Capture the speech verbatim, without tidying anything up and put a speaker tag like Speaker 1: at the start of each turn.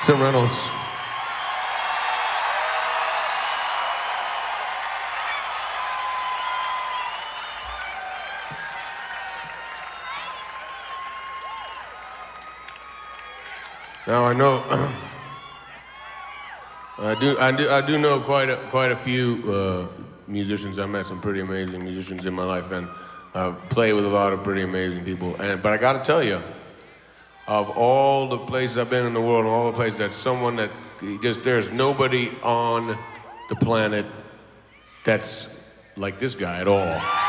Speaker 1: Tim Reynolds. Now I know, I do, I do, I do know quite a, quite a few uh, musicians. I met some pretty amazing musicians in my life, and uh, play with a lot of pretty amazing people. And but I got to tell you, of all the places I've been in the world, and all the places, that someone that just there's nobody on the planet that's like this guy at all.